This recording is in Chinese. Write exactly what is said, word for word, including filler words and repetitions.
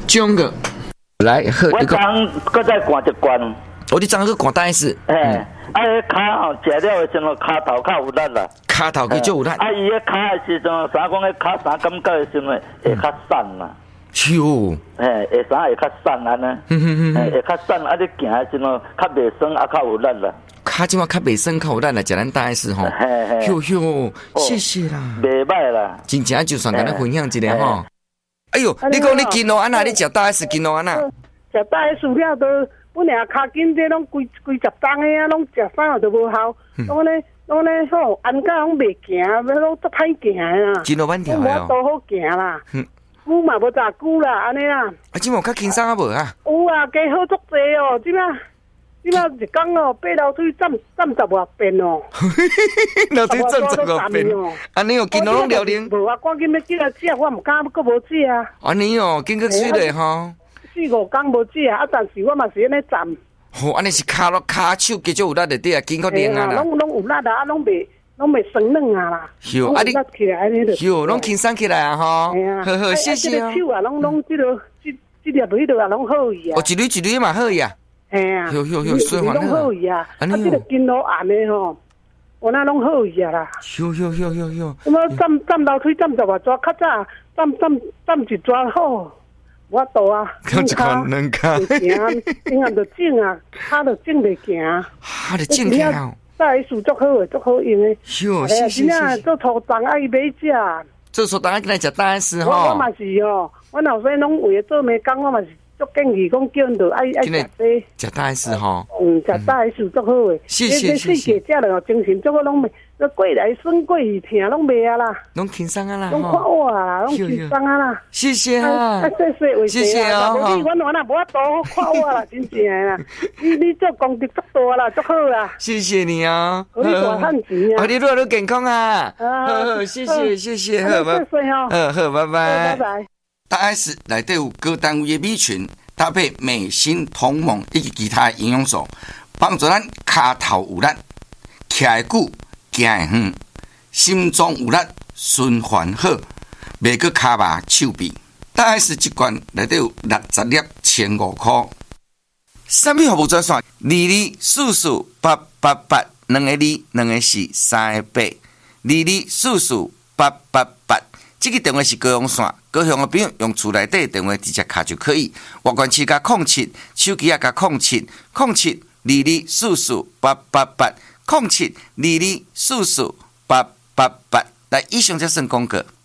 中个来喝我一个。 刚搁再灌一罐。 我你昨个灌大是。 嘿，啊，迄骹吼食了的时阵，骹头较有力啦。 骹头佢就有力。 啊，伊迄骹的时阵，啥讲迄骹啥感觉的时阵会较散啦。 哟。 嘿，会啥会较散安尼？ 嗯嗯嗯。 会较散，啊，你行的时阵较袂酸，啊，较有力啦。 卡今晚卡北生靠咱来食咱大 S 吼，哟哟，谢谢啦， 袂歹啦， 真正就算跟咱分享一下吼。哎呦，你讲你筋肉安那？你食大 S 筋肉安那？ 食大 S 了都本来骹筋这拢规规十重的啊，拢食啥都无效，拢咧拢咧吼，按甲拢袂行，要拢足歹行啊。 筋肉板条的哦， 我都好行啦，久嘛无偌久啦，安尼啦。 啊，今有较轻松啊无啊？ 有啊，加好足济哦，即摆。你嘛一讲哦，爬楼梯站站十外遍哦， 楼梯站十外遍，安尼哦，筋肉拢撩灵。 无啊，赶紧要起来食，我唔敢，佫无食啊。 安尼哦，经过水嘞吼。 四五工无食啊，啊，但是我嘛是安尼站。 吼，安尼是骹落骹手继续有力的对啊，筋骨灵啊啦。 拢拢有力啊，啊，拢袂拢袂酸软啊啦。 哟，啊你起来安尼就。 哟，拢轻松起来啊吼。好好，谢谢哦。 手啊，拢拢即落即即粒迄落啊，拢好伊啊。 哦，一粒一粒嘛好伊啊。 嘿啊， 有有有，水环拢好伊啊，啊，这个筋络暗的吼，我那拢好伊啊啦。 有有有有有。 咁啊，站站楼梯站十外抓，较早站站站一抓好，我度啊。 站一款两卡。 行，今暗就整啊，骹就整袂行。 哈，就整起来。 大 S 足好诶，足好用诶。 哟，谢谢谢谢。 做初档爱买食。 做初档爱来食大 S 吼。 我我嘛是哦，我后生拢为了做美工，我嘛是。足建议讲叫人着爱爱食这， 食大 S 吼， 嗯，食大 S 足好诶。 谢谢谢谢。 这食了精神足好，拢袂，那过来酸过去疼拢袂啊啦。 拢轻松啊啦， 拢看我啦，拢轻松啊啦。 谢谢啊，谢谢啊。 你阮我那无法度看我啦，真正诶啦。你你做功德足大啦，足好啦。 谢谢你啊， 好你大汉钱啊。 你越来越健康啊。好好，谢谢谢谢，好拜拜。好好拜拜。 拜拜。 大 S 内底有各单位的米群，搭配美心、同盟以及其他的营养素，帮助咱骹头有力、徛会久、行会远、心脏有力、循环好，袂阁骹麻手臂。大 S 一罐内底有六十粒，千五块。产品服务专线：二二四四八八八，两个二，两个四，三个八，二二四四八八八。这个电话是高雄线，高雄的朋友用厝内底电话直接卡就可以。外关市加空七，手机也加空七，空七二二四四八八八，空七二二四四八八八。来，以上才算广告。